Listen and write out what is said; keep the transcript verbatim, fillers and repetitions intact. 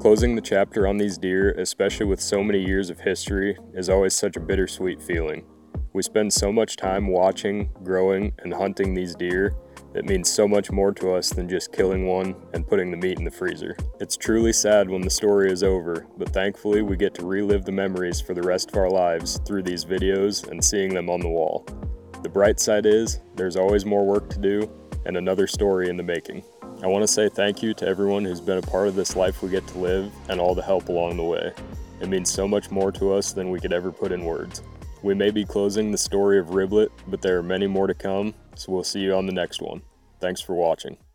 Closing the chapter on these deer, especially with so many years of history, is always such a bittersweet feeling. We spend so much time watching, growing, and hunting these deer that means so much more to us than just killing one and putting the meat in the freezer. It's truly sad when the story is over, but thankfully we get to relive the memories for the rest of our lives through these videos and seeing them on the wall. The bright side is, there's always more work to do and another story in the making. I want to say thank you to everyone who's been a part of this life we get to live and all the help along the way. It means so much more to us than we could ever put in words. We may be closing the story of Riblet, but there are many more to come, so we'll see you on the next one. Thanks for watching.